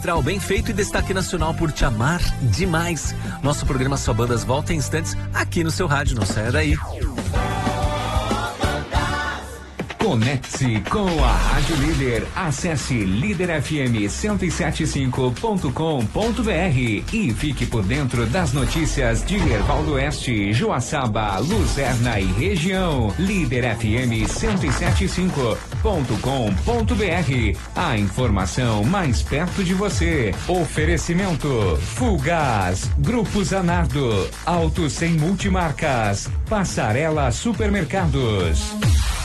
Astral bem feito e destaque nacional por te amar demais. Nosso programa Só Bandas volta em instantes aqui no seu rádio, não saia daí. Conecte-se com a Rádio Líder. Acesse liderfm1075.com.br e fique por dentro das notícias de Erval do Oeste, Joaçaba, Luzerna e região. liderfm1075.com.br. A informação mais perto de você. Oferecimento Fulgaz, Grupo Zanardo, Auto Sem Multimarcas, Passarela Supermercados.